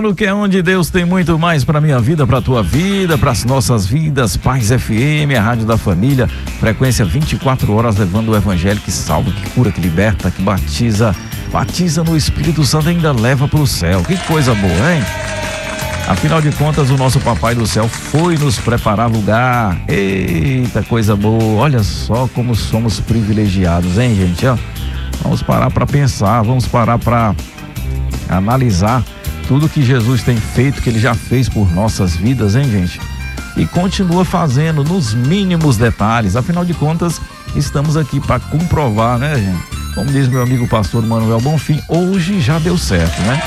Claro que é onde Deus tem muito mais para minha vida, para tua vida, para as nossas vidas. Paz FM, a rádio da família, frequência 24 horas, levando o evangelho que salva, que cura, que liberta, que batiza no Espírito Santo e ainda leva para o céu. Que coisa boa, hein? Afinal de contas, o nosso Papai do Céu foi nos preparar lugar. Eita, coisa boa. Olha só como somos privilegiados, hein, gente? Ó, vamos parar para pensar, vamos parar para analisar tudo que Jesus tem feito, que ele já fez por nossas vidas, hein, gente? E continua fazendo nos mínimos detalhes. Afinal de contas, estamos aqui para comprovar, né, gente? Como diz meu amigo pastor Manuel Bonfim, hoje já deu certo, né?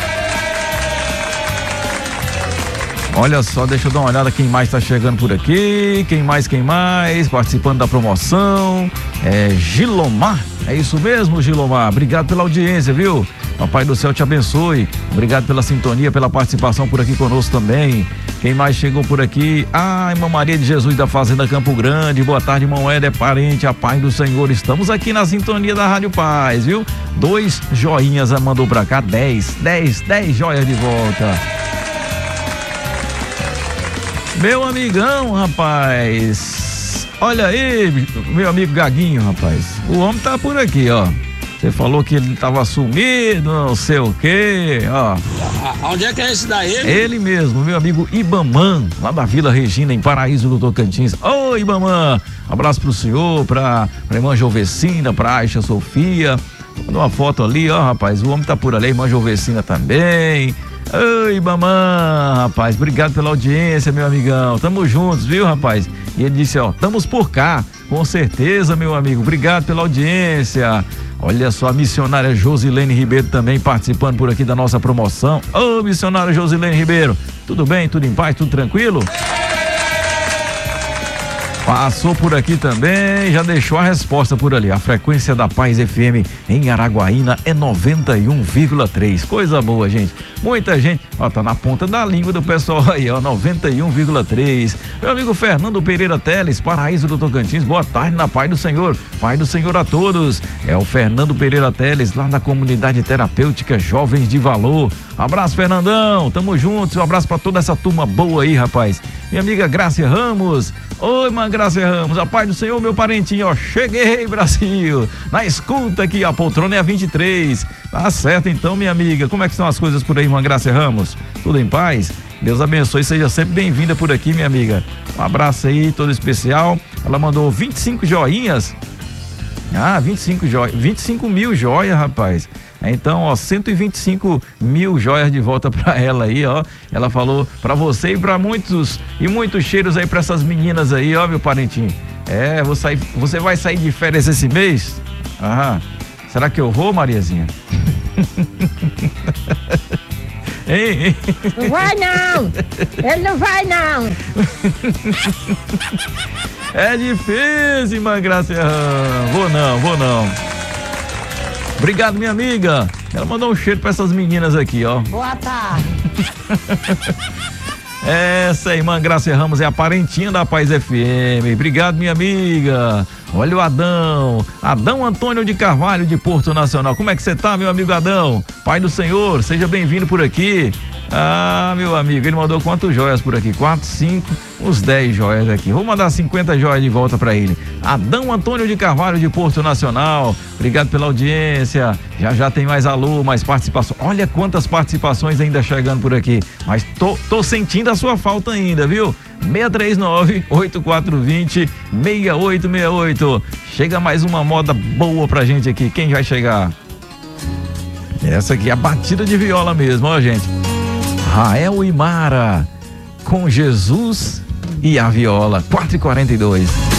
Olha só, deixa eu dar uma olhada quem mais está chegando por aqui, quem mais, participando da promoção, Gilomar, é isso mesmo, Gilomar, obrigado pela audiência, viu? Papai do Céu te abençoe, obrigado pela sintonia, pela participação por aqui conosco também. Quem mais chegou por aqui? Irmã Maria de Jesus da Fazenda Campo Grande, boa tarde, irmão Éder, parente, a paz do Senhor, estamos aqui na sintonia da Rádio Paz, viu? 2 joinhas mandou pra cá, 10 joias de volta. Meu amigão, rapaz, olha aí, meu amigo Gaguinho, rapaz, o homem tá por aqui, ó. Você falou que ele tava sumido, não sei o quê, ó. Onde é que é esse daí? Ele mesmo, meu amigo Ibamã, lá da Vila Regina, em Paraíso do Tocantins. Ô, Ibamã, abraço pro senhor, pra irmã Jovecina, pra Aixa Sofia. Mandou uma foto ali, ó, rapaz, o homem tá por ali, irmã Jovecina também. Oi, Mamã, rapaz, obrigado pela audiência, meu amigão, tamo juntos, viu, rapaz? E ele disse, ó, estamos por cá, com certeza, meu amigo, obrigado pela audiência. Olha só, a missionária Josilene Ribeiro também participando por aqui da nossa promoção. Ô, missionária Josilene Ribeiro, tudo bem, tudo em paz, tudo tranquilo? Passou por aqui também, já deixou a resposta por ali. A frequência da Paz FM em Araguaína é 91,3. Coisa boa, gente. Muita gente, ó, tá na ponta da língua do pessoal aí, ó, 91,3. Meu amigo Fernando Pereira Teles, Paraíso do Tocantins, boa tarde na Paz do Senhor. Paz do Senhor a todos. É o Fernando Pereira Teles, lá da comunidade terapêutica Jovens de Valor. Abraço, Fernandão, tamo juntos. Um abraço pra toda essa turma boa aí, rapaz. Minha amiga Grácia Ramos. Oi, irmã Grácia Ramos, a paz do Senhor, meu parentinho, ó, cheguei, Brasil, na escuta aqui, a poltrona é a 23, tá certo então, minha amiga, como é que estão as coisas por aí, irmã Grácia Ramos? Tudo em paz? Deus abençoe, seja sempre bem-vinda por aqui, minha amiga, um abraço aí, todo especial. Ela mandou 25 joinhas, 25 mil joias, rapaz. Então, ó, 125 mil joias de volta pra ela aí, ó. Ela falou pra você e pra muitos cheiros aí pra essas meninas aí, ó, meu parentinho. Você vai sair de férias esse mês? Será que eu vou, Mariazinha? Hein? Não vai não! Ele não vai não! É difícil, irmã Graça. Vou não. Obrigado, minha amiga. Ela mandou um cheiro pra essas meninas aqui, ó. Boa tarde. Essa irmã Graça Ramos é a parentinha da Paz FM. Obrigado, minha amiga. Olha o Adão Antônio de Carvalho, de Porto Nacional. Como é que você tá, meu amigo Adão? Pai do Senhor, seja bem-vindo por aqui. Meu amigo, ele mandou quantas joias por aqui? 4, 5, uns 10 joias aqui. Vou mandar 50 joias de volta pra ele. Adão Antônio de Carvalho, de Porto Nacional. Obrigado pela audiência. Já tem mais alô, mais participação. Olha quantas participações ainda chegando por aqui. Mas tô sentindo a sua falta ainda, viu? 639-8420-6868. Chega mais uma moda boa pra gente aqui. Quem vai chegar? Essa aqui é a batida de viola mesmo, ó, gente. Rael e Mara, com Jesus e a viola, 4h42.